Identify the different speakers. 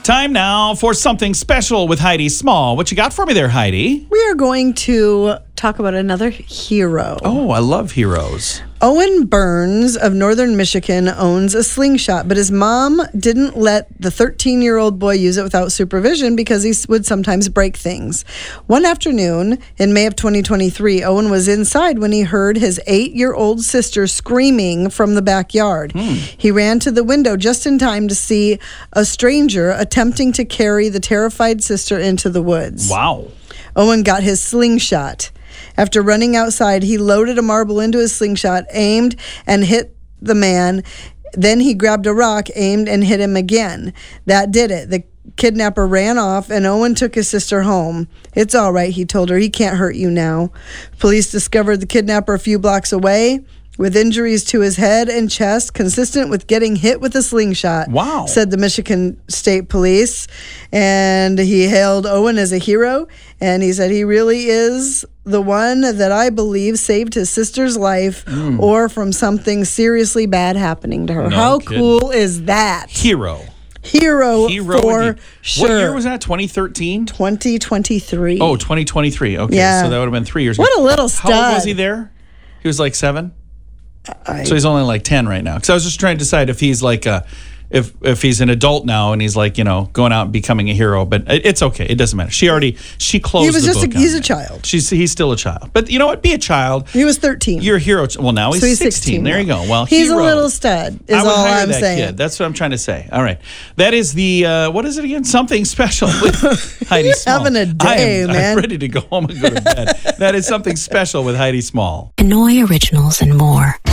Speaker 1: Time now for something special with Heidi Small. What you got for me there, Heidi?
Speaker 2: We are going to talk about another hero.
Speaker 1: Oh, I love heroes.
Speaker 2: Owen Burns of northern Michigan owns a slingshot, but his mom didn't let the 13-year-old boy use it without supervision because he would sometimes break things. One afternoon in May of 2023, Owen was inside when he heard his 8-year-old sister screaming from the backyard. He ran to the window just in time to see a stranger attempting to carry the terrified sister into the woods.
Speaker 1: Wow.
Speaker 2: Owen got his slingshot. After running outside, he loaded a marble into his slingshot, aimed, and hit the man. Then he grabbed a rock, aimed, and hit him again. That did it. The kidnapper ran off, and Owen took his sister home. "It's all right," he told her. "He can't hurt you now." Police discovered the kidnapper a few blocks away with injuries to his head and chest consistent with getting hit with a slingshot.
Speaker 1: Wow.
Speaker 2: Said the Michigan State Police. And he hailed Owen as a hero, and he said he really is the one that I believe saved his sister's life or from something seriously bad happening to her.
Speaker 1: No
Speaker 2: How
Speaker 1: kidding.
Speaker 2: cool is that?
Speaker 1: Hero.
Speaker 2: Hero for
Speaker 1: indeed.
Speaker 2: sure.
Speaker 1: What year was that? 2013?
Speaker 2: 2023.
Speaker 1: Oh, 2023. Okay,
Speaker 2: Yeah.
Speaker 1: so that would have been 3 years
Speaker 2: What
Speaker 1: ago.
Speaker 2: a little stud.
Speaker 1: How old was he there? He was like 7? So he's only like 10 right now. Because I was just trying to decide if he's like if he's an adult now and he's like, going out and becoming a hero. But it's okay. It doesn't matter. She closed
Speaker 2: He was
Speaker 1: the
Speaker 2: just
Speaker 1: book on
Speaker 2: he's a
Speaker 1: it.
Speaker 2: child.
Speaker 1: He's still a child. But you know what? Be a child.
Speaker 2: He was 13.
Speaker 1: You're a hero. Well, now he's,
Speaker 2: So he's
Speaker 1: 16. There you go. Well,
Speaker 2: he's
Speaker 1: hero.
Speaker 2: a little stud, is
Speaker 1: I would
Speaker 2: all
Speaker 1: hire
Speaker 2: I'm
Speaker 1: that
Speaker 2: saying.
Speaker 1: kid. That's what I'm trying to say. All right. That is the, what is it again? Something special with Heidi
Speaker 2: You're
Speaker 1: Small.
Speaker 2: having a day, man.
Speaker 1: I'm ready to go home and go to bed. That is something special with Heidi Small.
Speaker 3: Pinoy Originals and more.